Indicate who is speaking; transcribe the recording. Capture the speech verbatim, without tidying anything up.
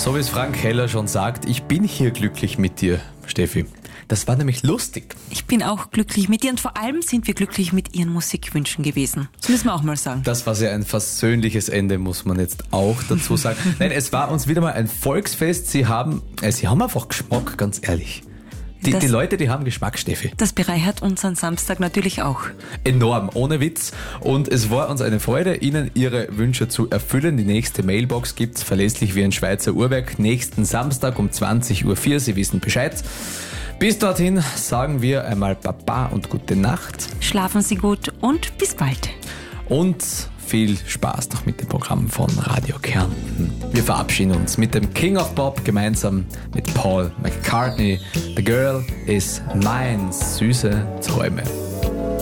Speaker 1: So wie es Frank Heller schon sagt, ich bin hier glücklich mit dir, Steffi. Das war nämlich lustig.
Speaker 2: Ich bin auch glücklich mit dir und vor allem sind wir glücklich mit Ihren Musikwünschen gewesen. Das müssen wir auch mal sagen.
Speaker 1: Das war sehr ein versöhnliches Ende, muss man jetzt auch dazu sagen. Nein, es war uns wieder mal ein Volksfest. Sie haben, äh, Sie haben einfach Geschmack, ganz ehrlich. Die,
Speaker 2: Das-
Speaker 1: die Leute, die haben Geschmack, Steffi.
Speaker 2: Das bereichert unseren Samstag natürlich auch.
Speaker 1: Enorm, ohne Witz. Und es war uns eine Freude, Ihnen Ihre Wünsche zu erfüllen. Die nächste Mailbox gibt's verlässlich wie ein Schweizer Uhrwerk nächsten Samstag um zwanzig Uhr vier. Sie wissen Bescheid. Bis dorthin sagen wir einmal Baba und gute Nacht.
Speaker 2: Schlafen Sie gut und bis bald.
Speaker 1: Und viel Spaß noch mit dem Programm von Radio Kärnten. Wir verabschieden uns mit dem King of Pop gemeinsam mit Paul McCartney. The Girl is Mine. Süße Träume.